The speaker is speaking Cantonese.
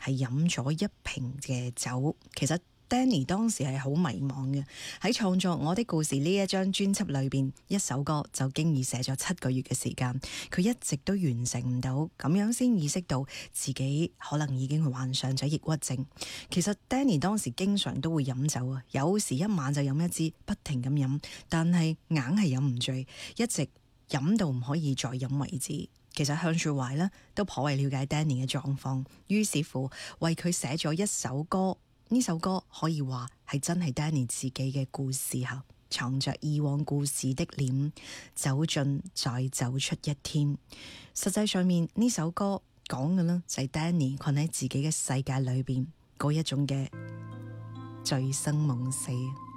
係飲咗1瓶嘅酒。其實Danny 當時係好迷茫嘅，喺創作《我的故事》呢一張專輯裏邊，一首歌就經已寫咗7個月嘅時間，佢一直都完成唔到，咁樣先意識到自己可能已經患上咗抑鬱症。其實 Danny 當時經常都會飲酒啊，有時一晚就飲一支，不停咁飲，但係硬係飲唔醉，一直飲到唔可以再飲為止。其實向雪懷呢都頗為了解 Danny 嘅狀況，於是乎為佢寫咗一首歌。呢首歌可以話係真係 Danny 自己嘅故事吓，藏着以往故事的臉，走進再走出一天。實際上面呢首歌講嘅呢，就係 Danny 困喺自己嘅世界裏邊嗰一種嘅醉生夢死。